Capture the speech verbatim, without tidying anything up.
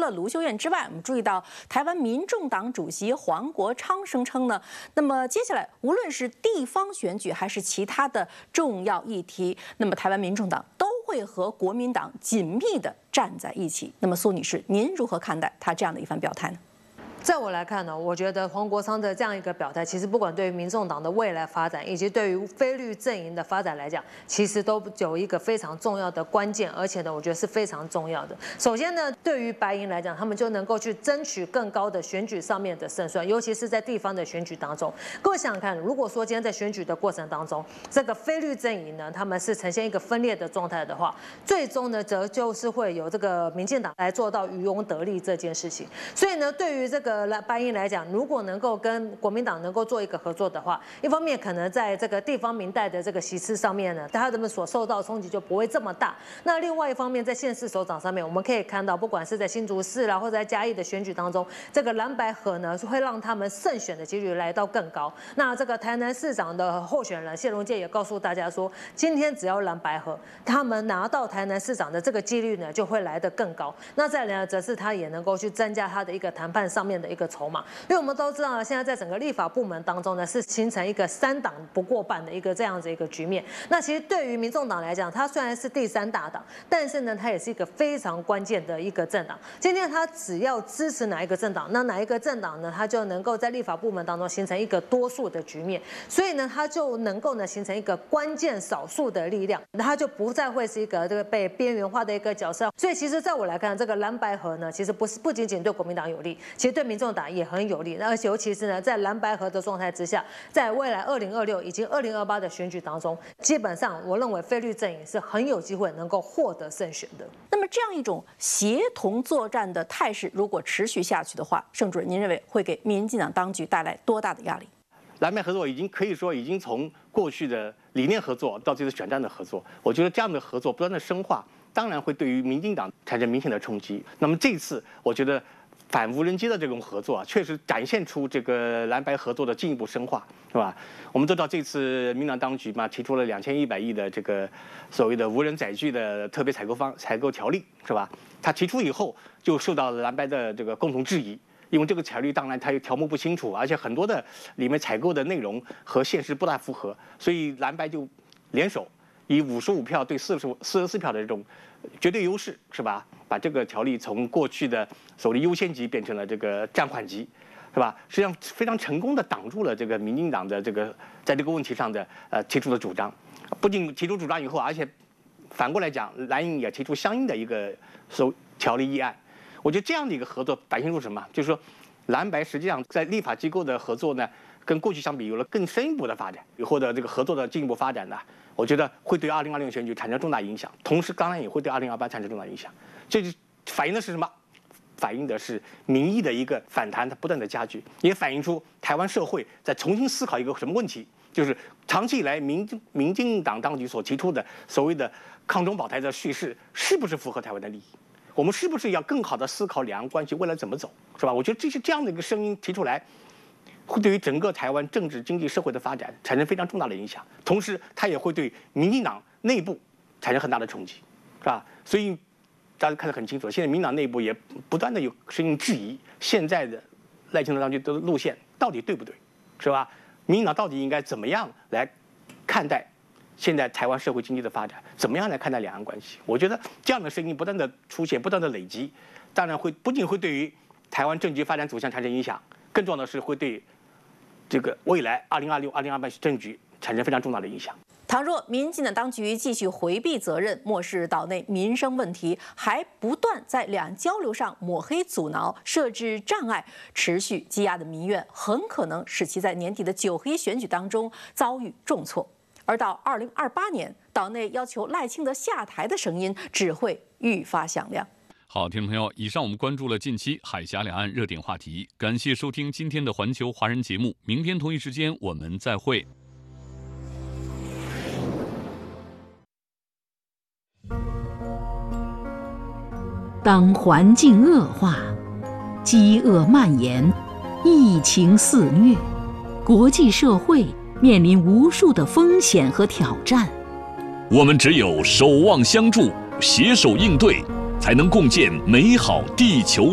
了卢秀燕之外，我们注意到台湾民众党主席黄国昌声称呢，那么接下来无论是地方选举还是其他的重要议题，那么台湾民众党都会和国民党紧密地站在一起。那么苏女士，您如何看待他这样的一番表态呢？ 在我来看呢，我觉得黄国昌的这样一个表态，其实不管对于民众党的未来发展，以及对于非绿阵营的发展来讲，其实都有一个非常重要的关键，而且呢，我觉得是非常重要的。首先呢，对于白营来讲，他们就能够去争取更高的选举上面的胜算，尤其是在地方的选举当中。各位想想看，如果说今天在选举的过程当中，这个非绿阵营呢，他们是呈现一个分裂的状态的话，最终呢，则就是会有这个民进党来做到渔翁得利这件事情。所以呢，对于这个 来白营来讲，如果能够跟国民党能够做一个合作的话，一方面可能在这个地方民代的这个席次上面呢，他们所受到冲击就不会这么大。那另外一方面，在县市首长上面，我们可以看到，不管是在新竹市啦，或者在嘉义的选举当中，这个蓝白合呢，会让他们胜选的几率来到更高。那这个台南市长的候选人谢龙介也告诉大家说，今天只要蓝白合，他们拿到台南市长的这个几率呢，就会来得更高。那再来呢，则是他也能够去增加他的一个谈判上面的一个筹码，因为我们都知道，现在在整个立法部门当中呢，是形成一个三党不过半的一个这样子一个局面。那其实对于民众党来讲，它虽然是第三大党，但是呢，它也是一个非常关键的一个政党。今天它只要支持哪一个政党，那哪一个政党呢，它就能够在立法部门当中形成一个多数的局面，所以呢，它就能够呢形成一个关键少数的力量，它就不再会是一个这个被边缘化的一个角色。所以其实在我来看，这个蓝白合呢，其实不是不仅仅对国民党有利，其实对民众党也很有利。而且尤其是呢，在蓝白合的状态之下，在未来二零二六以及二零二八的选举当中，基本上我认为非绿阵营是很有机会能够获得胜选的。 那么这样一种协同作战的态势，如果持续下去的话，盛主任，您认为会给民进党当局带来多大的压力？ 蓝白合作已经可以说已经从过去的理念合作到这次选战的合作，我觉得这样的合作不断的深化，当然会对于民进党产生明显的冲击。那么这次我觉得反无人机的这种合作啊，确实展现出这个蓝白合作的进一步深化，是吧？我们都知道这次民进党当局嘛提出了两千一百亿的这个所谓的无人载具的特别采购方采购条例，是吧？他提出以后就受到了蓝白的这个共同质疑。因为这个条例当然它条目不清楚，而且很多的里面采购的内容和现实不大符合，所以蓝白就联手以五十五票对四十四十四票的这种绝对优势，是吧？把这个条例从过去的所谓优先级变成了这个暂缓级，是吧？实际上非常成功的挡住了这个民进党的这个在这个问题上的呃提出的主张。不仅提出主张以后，而且反过来讲，蓝营也提出相应的一个所条例议案。我觉得这样的一个合作展现出什么？就是说，蓝白实际上在立法机构的合作呢，跟过去相比有了更深一步的发展，以后的这个合作的进一步发展呢，我觉得会对二零二六选举产生重大影响，同时当然也会对二零二八产生重大影响。这就反映的是什么？反映的是民意的一个反弹，它不断的加剧，也反映出台湾社会在重新思考一个什么问题，就是长期以来民民进党当局所提出的所谓的抗中保台的叙事，是不是符合台湾的利益？我们是不是要更好的思考两岸关系未来怎么走，是吧？我觉得这些这样的一个声音提出来，会对于整个台湾政治、经济、社会的发展产生非常重大的影响，同时它也会对民进党内部产生很大的冲击，是吧？所以大家看得很清楚，现在民进党内部也不断的有声音质疑现在的赖清德当局的路线到底对不对，是吧？民进党到底应该怎么样来看待现在台湾社会经济的发展，怎么样来看待两岸关系？我觉得这样的声音不断的出现，不断的累积，当然会不仅会对于台湾政局发展走向产生影响，更重要的是会对这个未来二零二六、二零二八政局产生非常重大的影响。 倘若民进党当局继续回避责任，漠视岛内民生问题，还不断在两岸交流上抹黑阻挠、设置障碍，持续积压的民怨，很可能使其在年底的九合一选举当中遭遇重挫。而到二零二八年，岛内要求赖清德下台的声音只会愈发响亮。 好，听众朋友，以上我们关注了近期海峡两岸热点话题，感谢收听今天的环球华人节目，明天同一时间我们再会。 当环境恶化、饥饿蔓延、疫情肆虐，国际社会面临无数的风险和挑战， 我们只有守望相助，携手应对，才能共建美好地球。